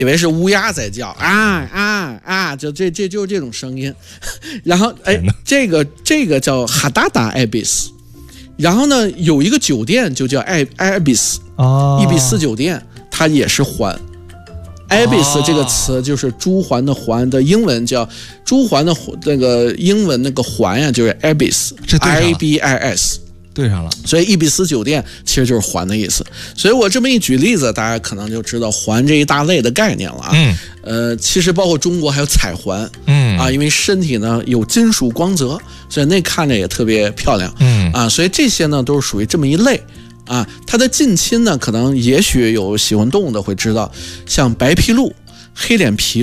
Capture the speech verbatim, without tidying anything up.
以为是乌鸦在叫啊啊啊，就这这就是这种声音。然后哎，这个这个叫哈达达艾比斯。然后呢，有一个酒店就叫艾艾比斯啊，伊比斯酒店，它也是环。艾比斯这个词就是朱鹮的鹮的英文叫朱鹮的那个英文那个环呀，就是 Ibis，I B I S， 对上了。 所以伊比斯酒店其实就是环的意思。所以我这么一举例子，大家可能就知道环这一大类的概念了啊。嗯，呃，其实包括中国还有彩环，嗯啊，因为身体呢有金属光泽，所以那看着也特别漂亮，嗯啊，所以这些呢都是属于这么一类。啊，它的近亲呢，可能也许有喜欢动物的会知道，像白皮鹭、黑脸琵